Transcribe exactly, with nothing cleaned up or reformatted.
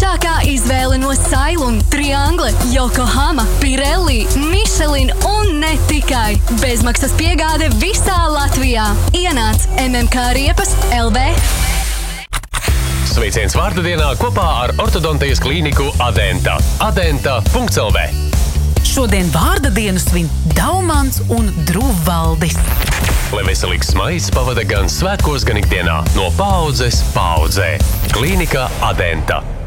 Labākā izvēle no Sailum, Triangle, Yokohama, Pirelli, Michelin un ne tikai. Bezmaksas piegāde visā Latvijā. Ienāc M M K Riepas L V. Sveiciens vārda dienā kopā ar ortodontijas klīniku Adenta. Adenta punkts L V. Šodien vārda dienu svin Daumans un Druvvaldis. Lai veselīgs smaids pavada gan svētkos, gan ikdienā. No paaudzes paaudzē. Klīnika Adenta.